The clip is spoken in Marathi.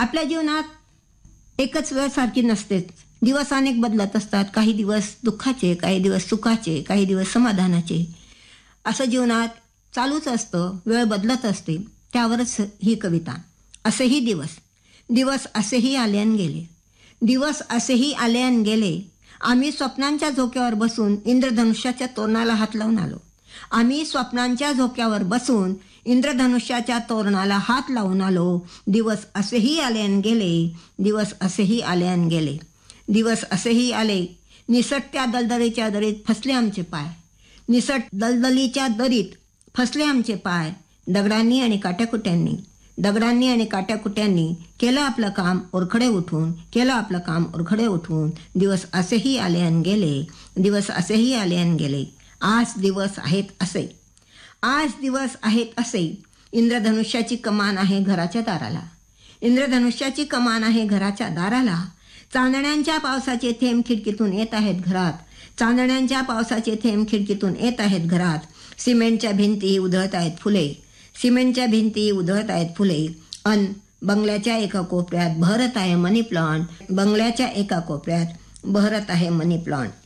आपल्या जीवनात एकच वेळ सारखी नसतेच. दिवस अनेक बदलत असतात. काही दिवस दुःखाचे, काही दिवस सुखाचे, काही दिवस समाधानाचे. असं जीवनात चालूच असतं. वेळ बदलत असते. त्यावरच ही कविता. असेही दिवस, दिवस असेही आले आणि गेले. दिवस असेही आले आणि गेले. आम्ही स्वप्नांच्या झोक्यावर बसून इंद्रधनुष्याच्या तोरणाला हात लावून आलो. आम्ही स्वप्नांच्या झोक्यावर बसून इंद्रधनुष्याच्या तोरणाला हात लावून आलो. दिवस असेही आले आणि गेले. दिवस असेही आले आणि गेले. दिवस असेही आले. निसटत्या दलदलीच्या दरीत फसले आमचे पाय. निसट दलदलीच्या दरीत फसले आमचे पाय. दगडांनी आणि काट्याकुट्यांनी, दगडांनी आणि काट्याकुट्यांनी केलं आपलं काम ओरखडे उठून, केलं आपलं काम ओरखडे उठून. दिवस असेही आले आणि गेले. दिवस असेही आले आणि गेले. आज दिवस आहेत असे, आज दिवस आहेत असे. इंद्रधनुष्याची कमान आहे घराच्या दाराला. इंद्रधनुष्याची कमान आहे घराच्या दाराला. चांदण्यांच्या पावसाचे थेंब खिडकीतून येत आहेत घरात. चांदण्यांच्या पावसाचे थेंब खिडकीतून येत आहेत घरात. सिमेंटच्या भिंती उधळत आहेत फुले. सिमेंटच्या भिंती उधळत आहेत फुले. अन बंगल्याच्या एका कोपऱ्यात बहरत आहे मनी प्लांट. बंगल्याच्या एका कोपऱ्यात बहरत आहे मनी प्लांट.